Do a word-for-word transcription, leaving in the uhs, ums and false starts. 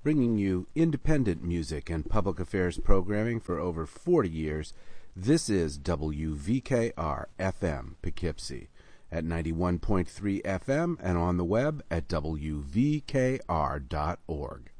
Bringing you independent music and public affairs programming for over forty years, this is W V K R F M Poughkeepsie at ninety-one point three F M and on the web at W V K R dot org.